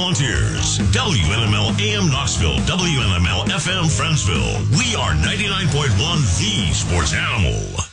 volunteers. WNML AM Knoxville, WNML FM Friendsville. We are 99.1 The Sports Animal.